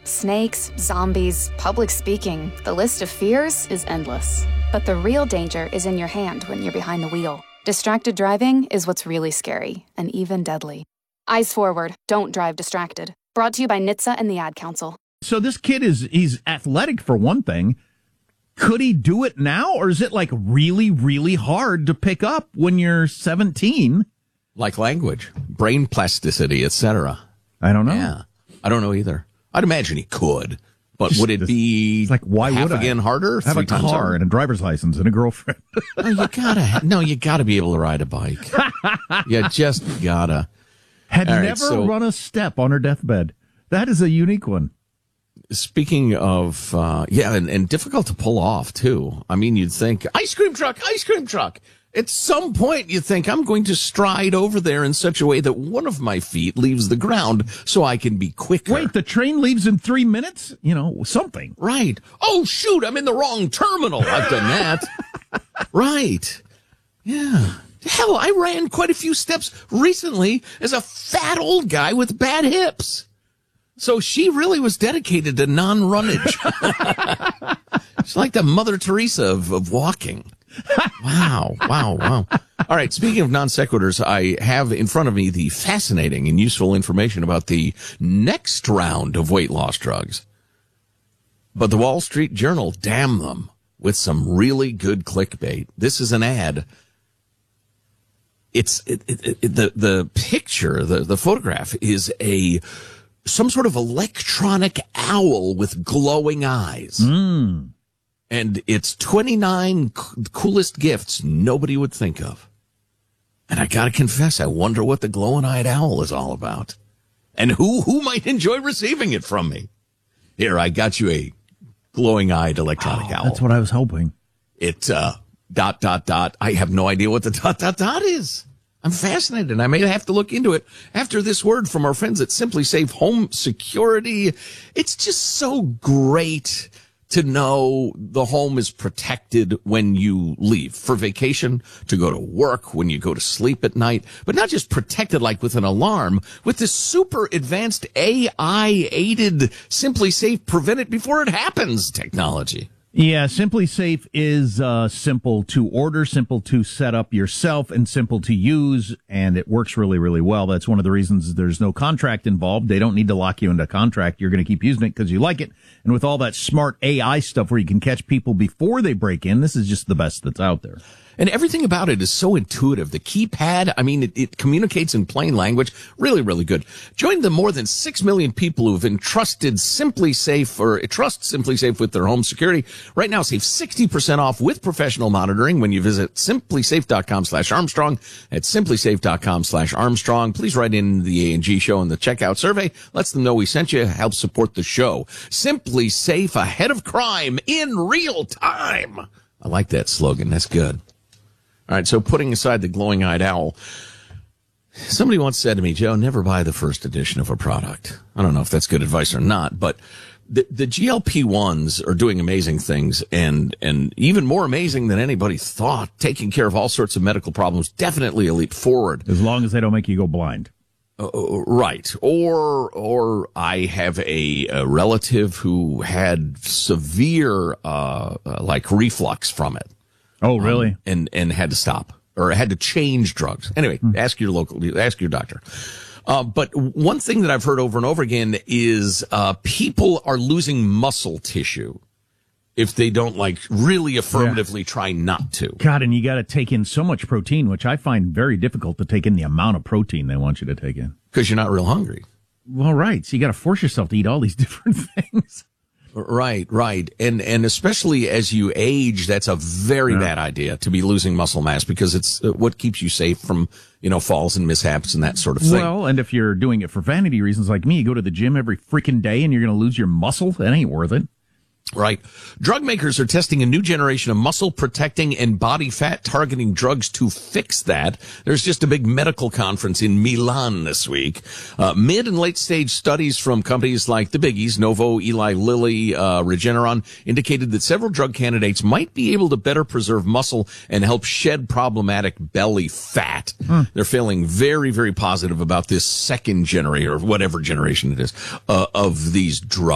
Snakes, zombies, public speaking. The list of fears is endless. But the real danger is in your hand when you're behind the wheel. Distracted driving is what's really scary and even deadly. Eyes forward. Don't drive distracted. Brought to you by NHTSA and the Ad Council. So this kid he's athletic for one thing. Could he do it now, or is it like really, really hard to pick up when you're 17? Like language, brain plasticity, etc. I don't know. Yeah, I don't know either. I'd imagine he could, but would it be like why half would again harder? I have a car and a driver's license and a girlfriend. You gotta be able to ride a bike. You just gotta. Had never run a step on her deathbed. That is a unique one. Speaking of, and difficult to pull off too. I mean, you'd think ice cream truck. At some point, you think, I'm going to stride over there in such a way that one of my feet leaves the ground so I can be quicker. Wait, the train leaves in 3 minutes? You know, something. Right. Oh, shoot, I'm in the wrong terminal. I've done that. Right. Yeah. Hell, I ran quite a few steps recently as a fat old guy with bad hips. So she really was dedicated to non-runnage. She's like the Mother Teresa of walking. Wow. All right, speaking of non sequiturs, I have in front of me the fascinating and useful information about the next round of weight loss drugs. But the Wall Street Journal, damn them, with some really good clickbait. This is an ad. The picture, the photograph is some sort of electronic owl with glowing eyes. And it's 29 coolest gifts nobody would think of. And I gotta confess, I wonder what the glowing-eyed owl is all about. And who might enjoy receiving it from me. Here, I got you a glowing-eyed electronic owl. That's what I was hoping. It, ... I have no idea what the ... is. I'm fascinated. I may have to look into it after this word from our friends at Simply Safe Home Security. It's just so great to know the home is protected when you leave for vacation, to go to work, when you go to sleep at night, but not just protected like with an alarm, with this super advanced AI-aided Simply Safe prevent it before it happens technology. Yeah, Simply Safe is simple to order, simple to set up yourself, and simple to use, and it works really, really well. That's one of the reasons there's no contract involved. They don't need to lock you into a contract. You're going to keep using it because you like it. And with all that smart AI stuff where you can catch people before they break in, this is just the best that's out there. And everything about it is so intuitive. The keypad, I mean, it communicates in plain language. Really, really good. Join the more than 6 million people who've entrusted Simply Safe or trust Simply Safe with their home security. Right now, save 60% off with professional monitoring when you visit simplysafe.com/Armstrong. At simplysafe.com/Armstrong. Please write in the A&G show in the checkout survey. Lets them know we sent you. Help support the show. Simply Safe, ahead of crime in real time. I like that slogan. That's good. All right, so putting aside the glowing-eyed owl, somebody once said to me, Joe, never buy the first edition of a product. I don't know if that's good advice or not, but the GLP-1s are doing amazing things and even more amazing than anybody thought, taking care of all sorts of medical problems, definitely a leap forward. As long as they don't make you go blind. Right. Or I have a relative who had severe, like reflux from it. Oh, really? And had to stop or had to change drugs. Anyway, ask your doctor. But one thing that I've heard over and over again is, people are losing muscle tissue if they don't really affirmatively try not to. God, and you got to take in so much protein, which I find very difficult to take in the amount of protein they want you to take in. Because you're not real hungry. Well, right. So you got to force yourself to eat all these different things. Right. And especially as you age, that's a very bad idea to be losing muscle mass because it's what keeps you safe from, falls and mishaps and that sort of thing. Well, and if you're doing it for vanity reasons like me, you go to the gym every freaking day and you're going to lose your muscle, that ain't worth it. Right. Drug makers are testing a new generation of muscle protecting and body fat targeting drugs to fix that. There's just a big medical conference in Milan this week. Mid and late stage studies from companies like the biggies, Novo, Eli Lilly, Regeneron, indicated that several drug candidates might be able to better preserve muscle and help shed problematic belly fat. They're feeling very, very positive about this second generation or whatever generation it is, of these drugs.